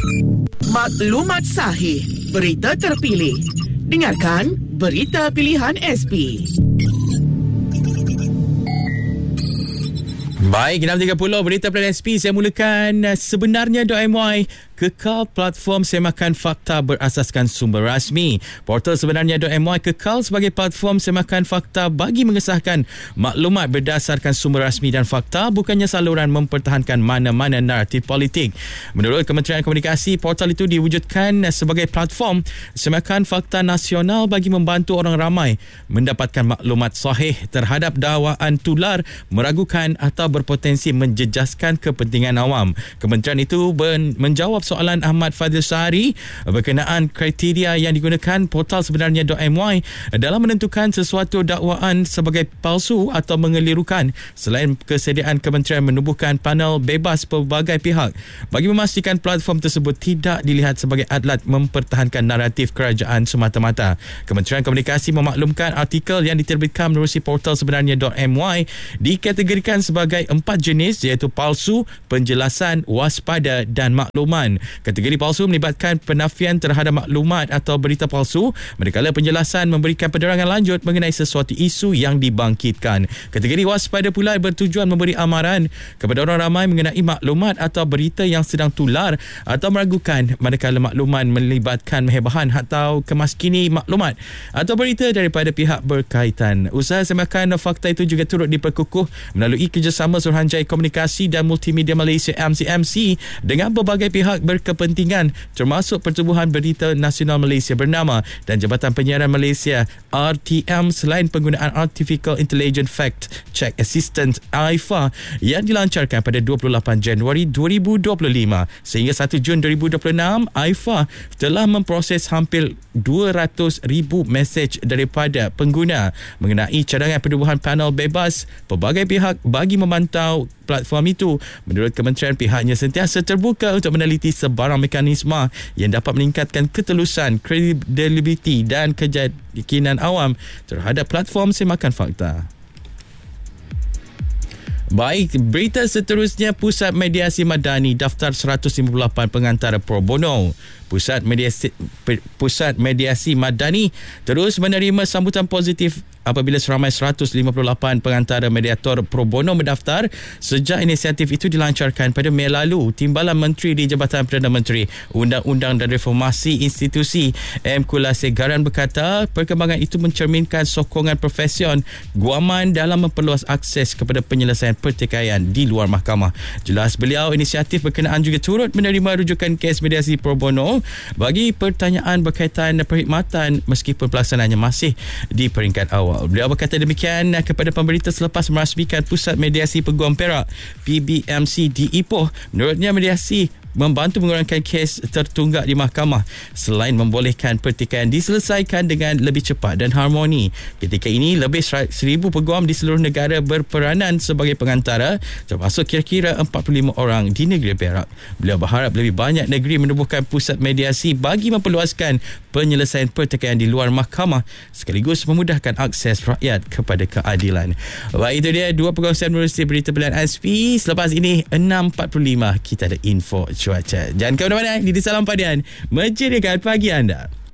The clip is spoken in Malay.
Maklumat sahih, berita terpilih. Dengarkan Berita Pilihan SP. Baik, 6.30 Berita Pilihan SP. Saya mulakan sebenarnya.my. Kekal platform semakan fakta berasaskan sumber rasmi. Portal sebenarnya.my kekal sebagai platform semakan fakta bagi mengesahkan maklumat berdasarkan sumber rasmi dan fakta, bukannya saluran mempertahankan mana-mana naratif politik. Menurut Kementerian Komunikasi, portal itu diwujudkan sebagai platform semakan fakta nasional bagi membantu orang ramai mendapatkan maklumat sahih terhadap dakwaan tular, meragukan atau berpotensi menjejaskan kepentingan awam. Kementerian itu menjawab soalan Ahmad Fadil Sahari berkenaan kriteria yang digunakan portal sebenarnya.my dalam menentukan sesuatu dakwaan sebagai palsu atau mengelirukan, selain kesediaan kementerian menubuhkan panel bebas pelbagai pihak bagi memastikan platform tersebut tidak dilihat sebagai alat mempertahankan naratif kerajaan semata-mata. Kementerian Komunikasi memaklumkan artikel yang diterbitkan menerusi portal sebenarnya.my dikategorikan sebagai 4 jenis, iaitu palsu, penjelasan, waspada dan makluman. Kategori palsu melibatkan penafian terhadap maklumat atau berita palsu, manakala penjelasan memberikan penerangan lanjut mengenai sesuatu isu yang dibangkitkan. Kategori waspada pula bertujuan memberi amaran kepada orang ramai mengenai maklumat atau berita yang sedang tular atau meragukan, manakala makluman melibatkan menghebahkan atau kemaskini maklumat atau berita daripada pihak berkaitan. Usaha semakan fakta itu juga turut diperkukuh melalui kerjasama Suruhanjaya Komunikasi dan Multimedia Malaysia MCMC dengan berbagai pihak berkepentingan, termasuk Pertubuhan Berita Nasional Malaysia bernama dan Jabatan Penyiaran Malaysia RTM, selain penggunaan Artificial Intelligence Fact Check Assistant AIFA yang dilancarkan pada 28 Januari 2025. Sehingga 1 Jun 2026, AIFA telah memproses hampir 200,000 mesej daripada pengguna mengenai cadangan penubuhan panel bebas pelbagai pihak bagi memantau platform itu. Menurut kementerian, pihaknya sentiasa terbuka untuk meneliti sebarang mekanisme yang dapat meningkatkan ketelusan, kredibiliti dan keyakinan awam terhadap platform semakan fakta. Baik, berita seterusnya, Pusat Mediasi Madani daftar 158 pengantara pro bono. Pusat Mediasi Madani terus menerima sambutan positif apabila seramai 158 pengantara mediator pro bono mendaftar sejak inisiatif itu dilancarkan pada Mei lalu. Timbalan Menteri di Jabatan Perdana Menteri, Undang-Undang dan Reformasi Institusi M. Kulasegaran berkata perkembangan itu mencerminkan sokongan profesion guaman dalam memperluas akses kepada penyelesaian pertikaian di luar mahkamah. Jelas beliau, inisiatif berkenaan juga turut menerima rujukan kes mediasi pro bono bagi pertanyaan berkaitan perkhidmatan meskipun pelaksanaannya masih di peringkat awal. Beliau berkata demikian kepada pemberita selepas merasmikan Pusat Mediasi Peguam Perak PBMC di Ipoh. Menurutnya, mediasi membantu mengurangkan kes tertunggak di mahkamah selain membolehkan pertikaian diselesaikan dengan lebih cepat dan harmoni. Ketika ini, lebih 1,000 peguam di seluruh negara berperanan sebagai pengantara, termasuk kira-kira 45 orang di negeri Perak. Beliau berharap lebih banyak negeri menubuhkan pusat mediasi bagi memperluaskan penyelesaian pertikaian di luar mahkamah sekaligus memudahkan akses rakyat kepada keadilan. Baik, itu dia dua perkongsian menerusi Berita Pilihan SP. Selepas ini 6.45 kita ada info cuaca. Jangan ke mana-mana, ini di Salam Padian menceriakan pagi anda.